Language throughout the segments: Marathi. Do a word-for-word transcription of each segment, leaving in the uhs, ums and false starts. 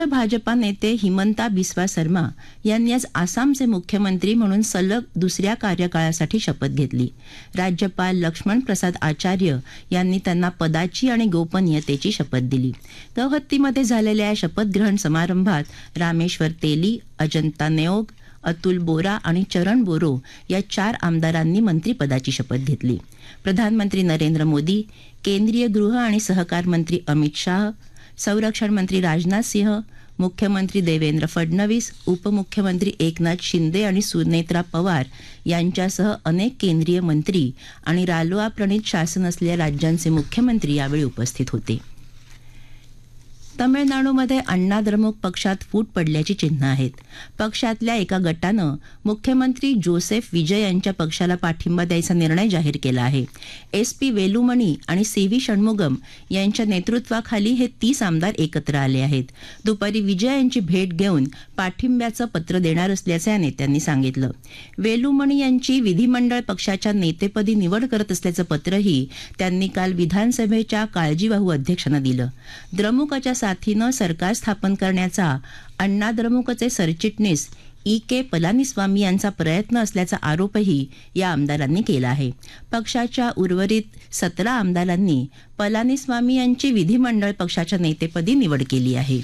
भाजपा नेते हिमंता बिस्वा शर्मा यांनी आज आसामचे मुख्यमंत्री म्हणून सलग दुसऱ्या कार्यकाळासाठी शपथ घेतली. राज्यपाल लक्ष्मण प्रसाद आचार्य यांनी त्यांना पदाची आणि गोपनीयतेची शपथ दिली. गौहत्तीमध्ये झालेल्या या शपथग्रहण समारंभात रामेश्वर तेली, अजंता नेओग, अतुल बोरा आणि चरण बोरो या चार आमदारांनी मंत्रिपदाची शपथ घेतली. प्रधानमंत्री नरेंद्र मोदी, केंद्रीय गृह आणि सहकार मंत्री अमित शाह, संरक्षण मंत्री राजनाथ सिंह, मुख्यमंत्री देवेंद्र फडणवीस, उपमुख्यमंत्री एकनाथ शिंदे आणि सुनेत्रा पवार यांच्यासह अनेक केंद्रीय मंत्री आणि रालोआ प्रणीत शासन असलेल्या राज्यांचे मुख्यमंत्री यावेळी उपस्थित होते. तमिळनाडूमध्ये अण्णा द्रमुक पक्षात फूट पडल्याची चिन्ह आहेत. पक्षातल्या एका गटानं मुख्यमंत्री जोसेफ विजय यांच्या पक्षाला पाठिंबा द्यायचा निर्णय जाहीर केला आहे. एस पी वेलुमणी आणि सी व्ही षण्मुगम यांच्या नेतृत्वाखाली हे तीस आमदार एकत्र आले आहेत. दुपारी विजय यांची भेट घेऊन पाठिंब्याचं पत्र देणार असल्याचं या नेत्यांनी सांगितलं. वेलुमणी यांची विधिमंडळ पक्षाच्या नेतेपदी निवड करत असल्याचं पत्रही त्यांनी काल विधानसभेच्या काळजीवाहू अध्यक्षांना दिलं. द्रमुकच्या साथीनं सरकार स्थापन करण्याचा अण्णा द्रमुकचे सरचिटणीस ई के पलानीस्वामी यांचा प्रयत्न असल्याचा आरोपही या आमदारांनी केला आहे. पक्षाच्या उर्वरित सतरा आमदारांनी पलानीस्वामी यांची विधिमंडळ पक्षाच्या नेतेपदी निवड केली आहे.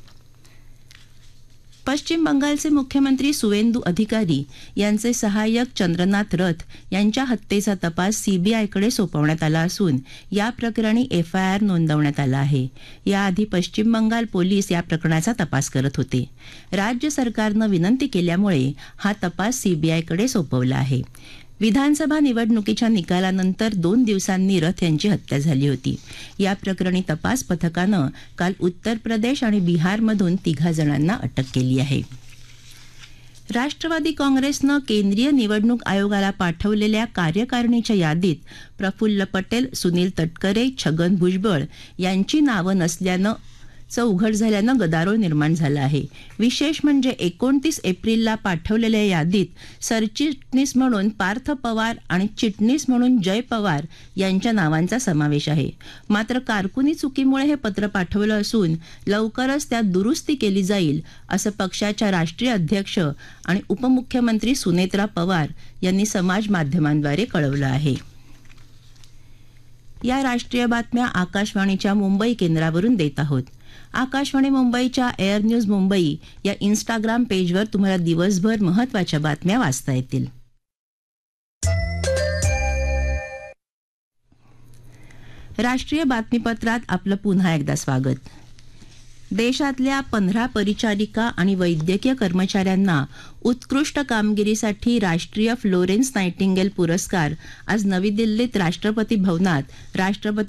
पश्चिम बंगालचे मुख्यमंत्री सुवेंदू अधिकारी यांचे सहाय्यक चंद्रनाथ रथ यांच्या हत्येचा तपास सीबीआयकडे सोपवण्यात आला असून या प्रकरणी एफ आय आर नोंदवण्यात आला आहे. याआधी पश्चिम बंगाल पोलीस या प्रकरणाचा तपास करत होते. राज्य सरकारनं विनंती केल्यामुळे हा तपास सीबीआयकडे सोपवला आहे. विधानसभा निवडणुकीच्या निकालानंतर दोन दिवसांनी रथ यांची हत्या झाली होती. या प्रकरणी तपास पथकानं काल उत्तर प्रदेश आणि बिहारमधून तिघा जणांना अटक केली आहे. राष्ट्रवादी काँग्रेसनं केंद्रीय निवडणूक आयोगाला पाठवलेल्या कार्यकारिणीच्या यादीत प्रफुल्ल पटेल, सुनील तटकरे, छगन भुजबळ यांची नावं नसल्यानं उघड झाल्यानं गदारोळ निर्माण झाला आहे. विशेष म्हणजे एकोणतीस एप्रिलला पाठवलेल्या यादीत सरचिटणीस म्हणून पार्थ पवार आणि चिटणीस म्हणून जय पवार यांच्या नावांचा समावेश आहे. मात्र कारकुनी चुकीमुळे हे पत्र पाठवलं असून लवकरच त्यात दुरुस्ती केली जाईल असं पक्षाच्या राष्ट्रीय अध्यक्ष आणि उपमुख्यमंत्री सुनेत्रा पवार यांनी समाज माध्यमांद्वारे कळवलं आहे. या राष्ट्रीय बातम्या आकाशवाणीच्या मुंबई केंद्रावरून देत आहोत. आकाशवाणी मुंबईच्या एअर न्यूज मुंबई या इंस्टाग्राम पेजवर तुम्हाला दिवसभर महत्त्वाच्या बातम्या वाचता येतील. राष्ट्रीय बातमीपत्रात आपलं पुन्हा एकदा स्वागत. देशातल्या पंधरा परिचारिका आणि वैद्यकीय कर्मचाऱ्यांना उत्कृष्ट कामगिरीसाठी राष्ट्रीय फ्लोरेन्स नायटिंगेल पुरस्कार आज नवी दिल्लीत राष्ट्रपती भवनात राष्ट्रपती